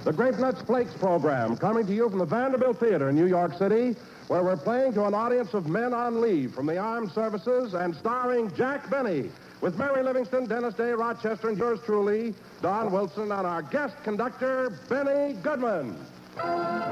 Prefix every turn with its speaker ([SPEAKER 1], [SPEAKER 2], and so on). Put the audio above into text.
[SPEAKER 1] The Grape Nuts Flakes program, coming to you from the Vanderbilt Theater in New York City, where we're playing to an audience of men on leave from the armed services and starring Jack Benny, with Mary Livingston, Dennis Day, Rochester, and yours truly, Don Wilson, and our guest conductor, Benny Goodman.